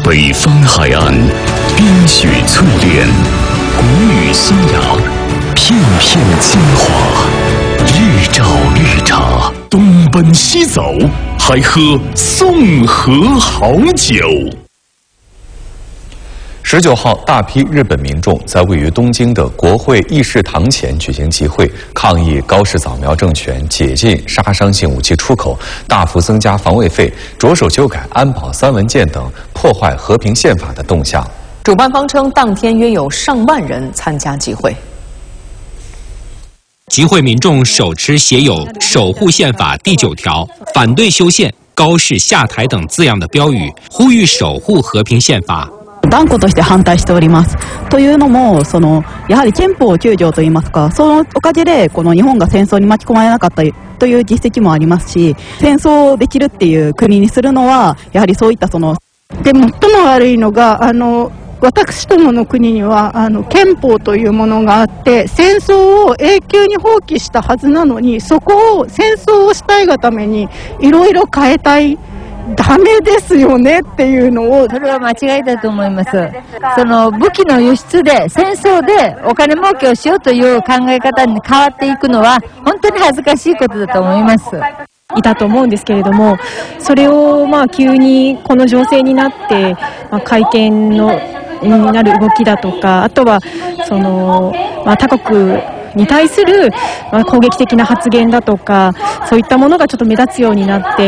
北方海岸，冰雪淬炼，谷雨新芽，片片精华。日照绿茶，东奔西走，还喝宋河好酒。 19号，大批日本民众在位于东京的国会议事堂前举行集会，抗议高市早苗政权解禁杀伤性武器出口、大幅增加防卫费、着手修改安保3文件等破坏和平宪法的动向。 主办方称，当天约有上万人参加集会。 集会民众手持写有“守护宪法第9条”、“反对修宪”、“高市下台”等字样的标语，呼吁守护和平宪法。 断固として反対しております。というのも、やはり憲法9条といいますか、そのおかげでこの日本が戦争に巻き込まれなかったという実績もありますし、戦争できるっていう国にするのはやはりそういったで最も悪いのが私どもの国には憲法というものがあって、戦争を永久に放棄したはずなのに、そこを戦争をしたいがためにいろいろ変えたい。ダメですよねっていうのを。 それは間違いだと思います。武器の輸出で戦争でお金儲けをしようという考え方に変わっていくのは本当に恥ずかしいことだと思います。 いたと思うんですけれども、それを急にこの情勢になって会見になる動きだとか、あとは他国に対する攻撃的な発言だとか、そういったものがちょっと目立つようになって。